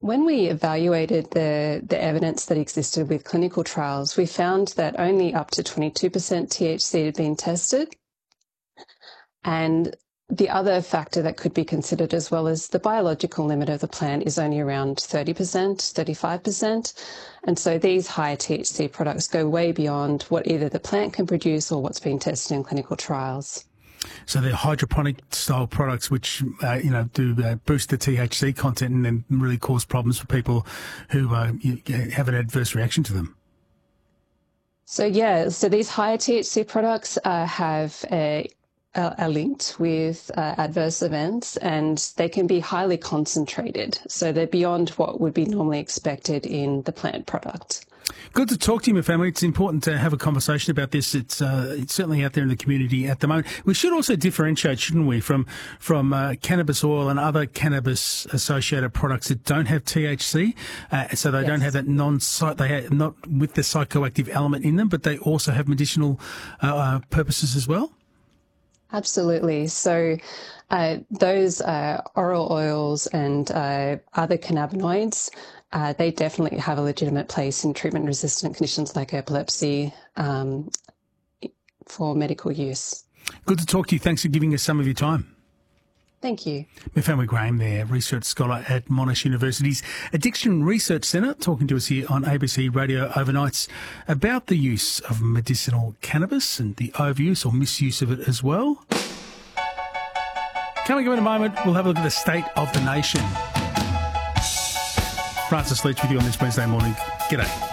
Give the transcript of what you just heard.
When we evaluated the evidence that existed with clinical trials, we found that only up to 22% THC had been tested. And the other factor that could be considered as well is the biological limit of the plant is only around 30%, 35%. And so these higher THC products go way beyond what either the plant can produce or what's been tested in clinical trials. So they're hydroponic style products which, do boost the THC content and then really cause problems for people who have an adverse reaction to them. So these higher THC products are linked with adverse events, and they can be highly concentrated. So they're beyond what would be normally expected in the plant product. Good to talk to you, my family. It's important to have a conversation about this. It's certainly out there in the community at the moment. We should also differentiate, shouldn't we, from cannabis oil and other cannabis-associated products that don't have THC. So they don't have that they have not with the psychoactive element in them, but they also have medicinal purposes as well. Absolutely. So those oral oils and other cannabinoids, they definitely have a legitimate place in treatment-resistant conditions like epilepsy for medical use. Good to talk to you. Thanks for giving us some of your time. Thank you. Mifemi Graham there, research scholar at Monash University's Addiction Research Centre, talking to us here on ABC Radio Overnights about the use of medicinal cannabis and the overuse or misuse of it as well. Coming up in a moment, we'll have a look at the state of the nation. Francis Leach with you on this Wednesday morning. G'day.